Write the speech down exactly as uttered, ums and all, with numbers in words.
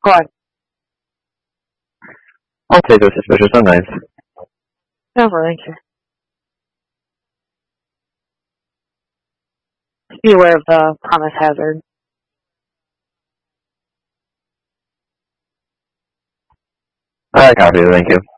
Go ahead. I'll take those suspicious on ninth. Never, thank you. Be aware of the promise hazard. I copy, thank you.